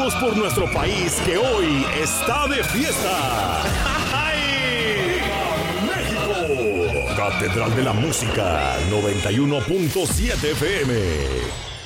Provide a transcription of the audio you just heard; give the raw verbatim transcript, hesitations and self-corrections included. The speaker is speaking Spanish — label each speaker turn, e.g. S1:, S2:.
S1: Vamos por nuestro país que hoy está de fiesta. ¡México! Catedral de la Música noventa y uno punto siete F M.